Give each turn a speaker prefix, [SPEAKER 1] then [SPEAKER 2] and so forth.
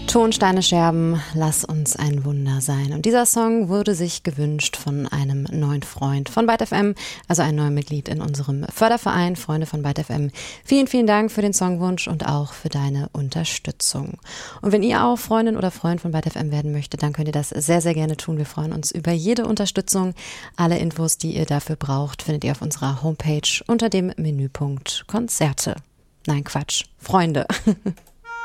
[SPEAKER 1] Tonsteine Scherben, lass uns ein Wunder sein. Und dieser Song wurde sich gewünscht von einem neuen Freund von Byte FM, also ein neues Mitglied in unserem Förderverein, Freunde von Byte FM. Vielen, vielen Dank für den Songwunsch und auch für deine Unterstützung. Und wenn ihr auch Freundin oder Freund von Byte FM werden möchtet, dann könnt ihr das sehr, sehr gerne tun. Wir freuen uns über jede Unterstützung. Alle Infos, die ihr dafür braucht, findet ihr auf unserer Homepage unter dem Menüpunkt Konzerte. Nein, Quatsch, Freunde.